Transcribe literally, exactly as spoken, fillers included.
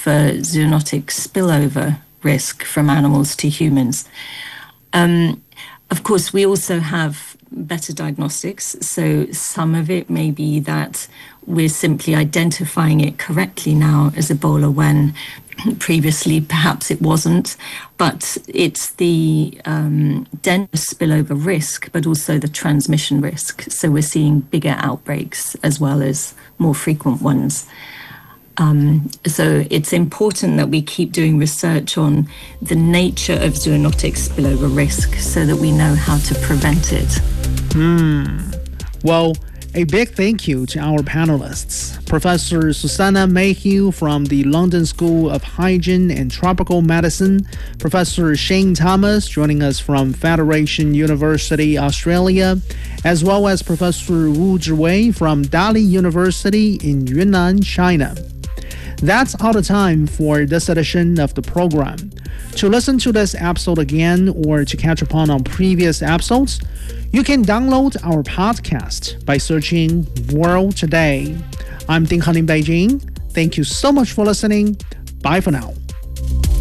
for zoonotic spillover risk from animals to humans. Um, of course, we also have better diagnostics. So some of it may be that we're simply identifying it correctly now as Ebola when previously perhaps it wasn't. But it's the um, dangerous spillover risk, but also the transmission risk. So we're seeing bigger outbreaks as well as more frequent ones. Um, so it's important that we keep doing research on the nature of zoonotic spillover risk so that we know how to prevent it. Hmm. Well, a big thank you to our panelists. Professor Susanna Mayhew from the London School of Hygiene and Tropical Medicine, Professor Shane Thomas joining us from Federation University, Australia, as well as Professor Wu Zhiwei from Dali University in Yunnan, China. That's all the time for this edition of the program. To listen to this episode again or to catch up on our previous episodes, you can download our podcast by searching World Today. I'm Ding Han in Beijing. Thank you so much for listening. Bye for now.